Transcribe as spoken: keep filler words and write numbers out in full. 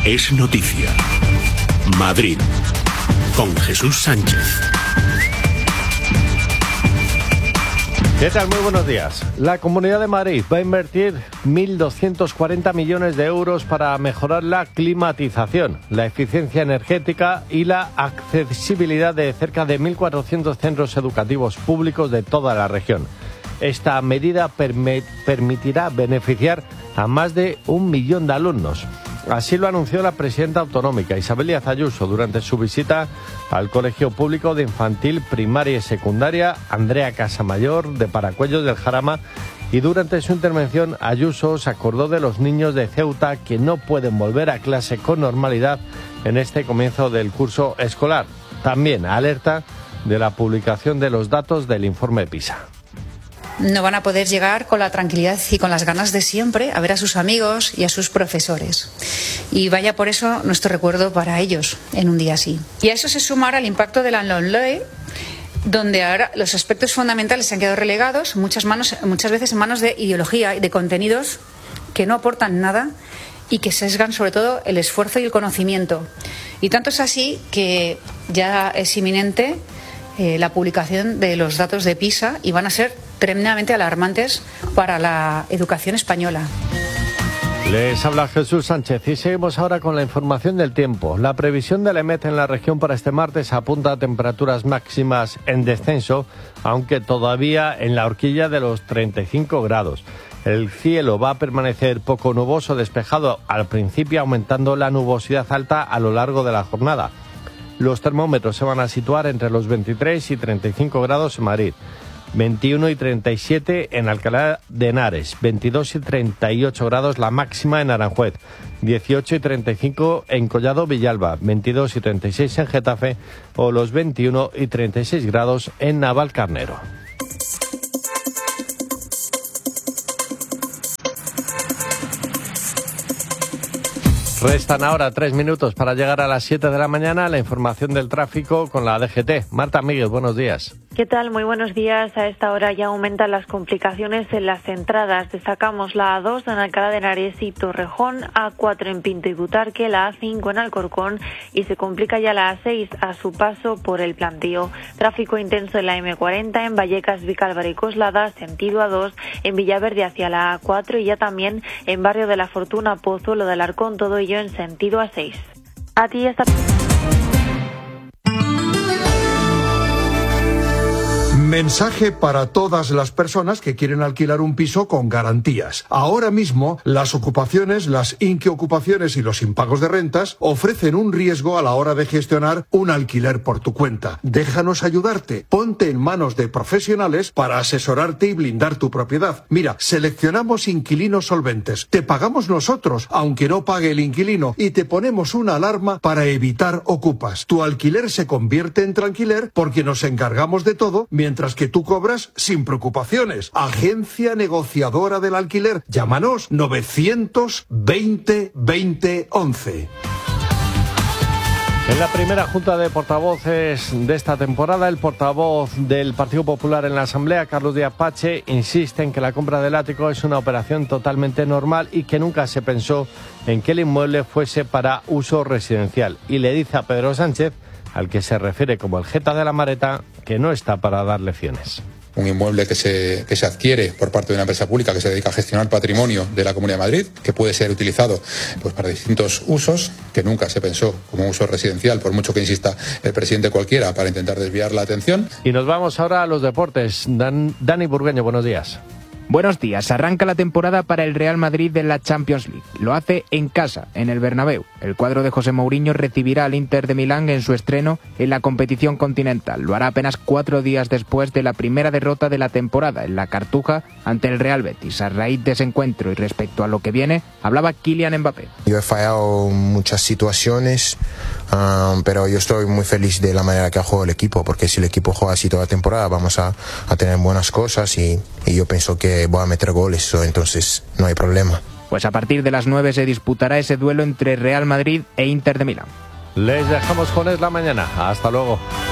es noticia. Madrid, con Jesús Sánchez. ¿Qué tal? Muy buenos días. La Comunidad de Madrid va a invertir mil doscientos cuarenta millones de euros para mejorar la climatización, la eficiencia energética y la accesibilidad de cerca de mil cuatrocientos centros educativos públicos de toda la región. Esta medida perme- permitirá beneficiar a más de un millón de alumnos. Así lo anunció la presidenta autonómica Isabel Díaz Ayuso durante su visita al Colegio Público de Infantil, Primaria y Secundaria Andrea Casamayor de Paracuellos del Jarama, y durante su intervención Ayuso se acordó de los niños de Ceuta que no pueden volver a clase con normalidad en este comienzo del curso escolar. También alerta de la publicación de los datos del informe PISA. No van a poder llegar con la tranquilidad y con las ganas de siempre a ver a sus amigos y a sus profesores. Y vaya por eso nuestro recuerdo para ellos en un día así. Y a eso se suma ahora el impacto de la LOMLOE, donde ahora los aspectos fundamentales se han quedado relegados muchas, manos, muchas veces en manos de ideología y de contenidos que no aportan nada y que sesgan sobre todo el esfuerzo y el conocimiento. Y tanto es así que ya es inminente eh, la publicación de los datos de PISA y van a ser tremendamente alarmantes para la educación española. Les habla Jesús Sánchez y seguimos ahora con la información del tiempo. La previsión del EMET en la región para este martes apunta a temperaturas máximas en descenso, aunque todavía en la horquilla de los treinta y cinco grados. El cielo va a permanecer poco nuboso, despejado al principio, aumentando la nubosidad alta a lo largo de la jornada. Los termómetros se van a situar entre los veintitrés y treinta y cinco grados en Madrid, veintiuno y treinta y siete en Alcalá de Henares, veintidós y treinta y ocho grados la máxima en Aranjuez, dieciocho y treinta y cinco en Collado Villalba, veintidós y treinta y seis en Getafe o los veintiuno y treinta y seis grados en Navalcarnero. Restan ahora tres minutos para llegar a las siete de la mañana. La información del tráfico con la D G T. Marta Miguel, buenos días. ¿Qué tal? Muy buenos días. A esta hora ya aumentan las complicaciones en las entradas. Destacamos la A dos en Alcalá de Henares y Torrejón, A cuatro en Pinto y Butarque, la A cinco en Alcorcón y se complica ya la A seis a su paso por el Plantío. Tráfico intenso en la eme cuarenta en Vallecas, Vicálvaro y Coslada, sentido A dos, en Villaverde hacia la A cuatro y ya también en Barrio de la Fortuna, Pozuelo del Arcón, todo ello en sentido A seis. A ti esta... Mensaje para todas las personas que quieren alquilar un piso con garantías. Ahora mismo, las ocupaciones, las inquiocupaciones y los impagos de rentas ofrecen un riesgo a la hora de gestionar un alquiler por tu cuenta. Déjanos ayudarte. Ponte en manos de profesionales para asesorarte y blindar tu propiedad. Mira, seleccionamos inquilinos solventes. Te pagamos nosotros, aunque no pague el inquilino, y te ponemos una alarma para evitar ocupas. Tu alquiler se convierte en tranquiler porque nos encargamos de todo mientras que tú cobras sin preocupaciones. Agencia negociadora del alquiler. Llámanos novecientos veinte veinte once. En la primera junta de portavoces de esta temporada, el portavoz del Partido Popular en la Asamblea, Carlos Díaz Pache, insiste en que la compra del ático es una operación totalmente normal y que nunca se pensó en que el inmueble fuese para uso residencial. Y le dice a Pedro Sánchez, al que se refiere como el jeta de la mareta, que no está para dar lecciones. Un inmueble que se, que se adquiere por parte de una empresa pública que se dedica a gestionar patrimonio de la Comunidad de Madrid, que puede ser utilizado pues, para distintos usos, que nunca se pensó como uso residencial, por mucho que insista el presidente cualquiera para intentar desviar la atención. Y nos vamos ahora a los deportes. Dan, Dani Burgueño, buenos días. Buenos días. Arranca la temporada para el Real Madrid de la Champions League. Lo hace en casa, en el Bernabéu. El cuadro de José Mourinho recibirá al Inter de Milán en su estreno en la competición continental. Lo hará apenas cuatro días después de la primera derrota de la temporada en la Cartuja ante el Real Betis. A raíz de ese encuentro y respecto a lo que viene, hablaba Kylian Mbappé. Yo he fallado muchas situaciones, um, pero yo estoy muy feliz de la manera que ha jugado el equipo, porque si el equipo juega así toda la temporada vamos a, a tener buenas cosas y, y yo pienso que voy a meter goles, entonces no hay problema. Pues a partir de las nueve se disputará ese duelo entre Real Madrid e Inter de Milán. Les dejamos con Es la Mañana. Hasta luego.